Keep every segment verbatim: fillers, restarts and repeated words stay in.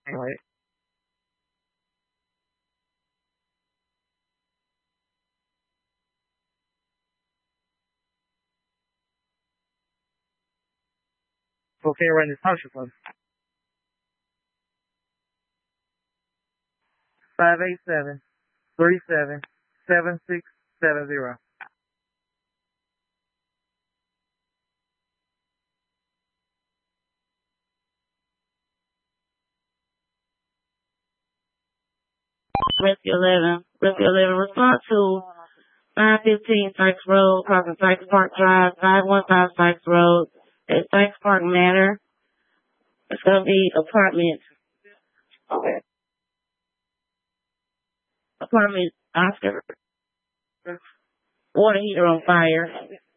Anyway. Okay, right in this house, please. Five eight seven three seven seven six seven zero. Rescue eleven. Rescue eleven. Respond to five fifteen Sykes Road, crossing Sykes Park Drive, five one five Sykes Road, at Sykes Park Manor. It's going to be apartment. Okay. Apartment Oscar. Water heater on fire.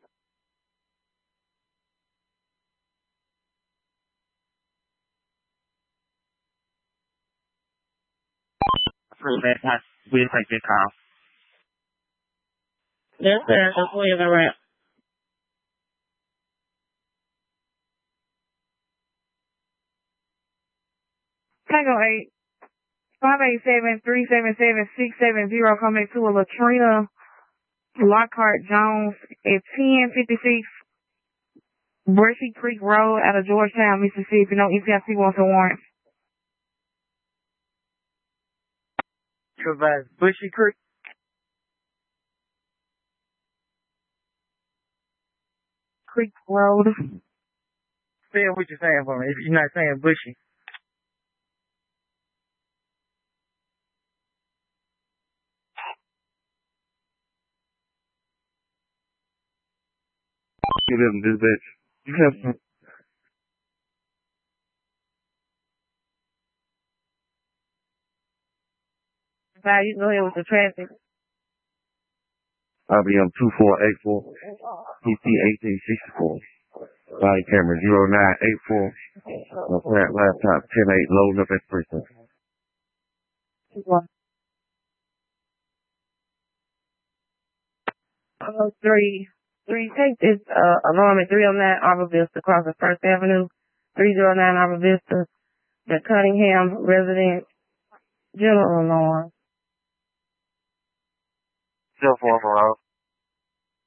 We'll take your call. Yes, sir. That's where you're around. Tango eight, five eight seven three seven seven six seven zero coming to a Latrina Lockhart Jones at ten fifty-six Brushy Creek Road out of Georgetown, Mississippi. No E T I C wants a warrant. Provide Bushy Creek. Creek Road. Say what you're saying for me. If you're not saying Bushy. Give him this bitch. You have some. Now you go ahead with the traffic. I'll be on two four eight four P C eighteen sixty-four. Body camera zero nine eight four. My flat laptop ten eight loading up at precinct. Uh, three, three, take this, uh, alarm at three oh nine Arbor Vista, crossing First Avenue, three oh nine Arbor Vista, the Cunningham resident, general alarm. Cell phone alarm.